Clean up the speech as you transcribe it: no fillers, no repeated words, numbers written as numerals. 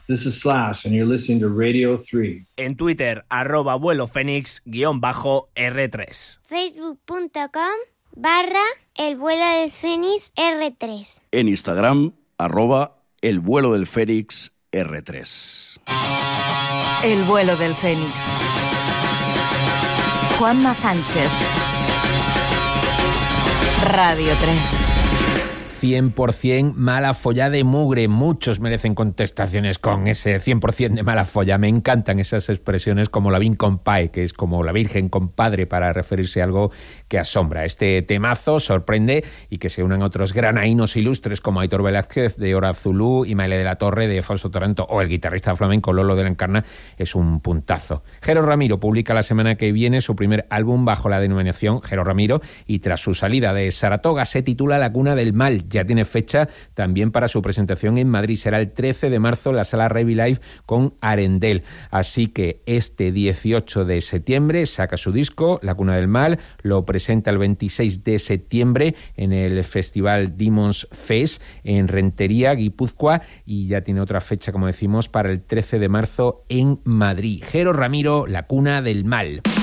This is Slash, and you're listening to Radio 3. En Twitter, @vuelofenix_R3. Facebook.com/elvuelodelfenix-R3. En Instagram, @elvuelodelfenix-R3. El vuelo del Fénix. Juanma Sánchez. Radio 3. 100% mala folla de mugre. Muchos merecen contestaciones con ese 100% de mala folla. Me encantan esas expresiones como la Vin Compai, que es como la Virgen compadre para referirse a algo que asombra. Este temazo sorprende y que se unan otros granaínos ilustres como Aitor Velázquez de Hora Zulú y Maile de la Torre de Fausto Taranto o el guitarrista flamenco Lolo de la Encarna. Es un puntazo. Jero Ramiro publica la semana que viene su primer álbum bajo la denominación Jero Ramiro y tras su salida de Saratoga se titula La Cuna del Mal. Ya tiene fecha también para su presentación en Madrid. Será el 13 de marzo en la Sala Revi Live con Arendel. Así que este 18 de septiembre saca su disco, La Cuna del Mal, lo presenta el 26 de septiembre en el Festival Demons Fest en Rentería, Guipúzcoa, y ya tiene otra fecha, como decimos, para el 13 de marzo en Madrid. Jero Ramiro, La Cuna del Mal.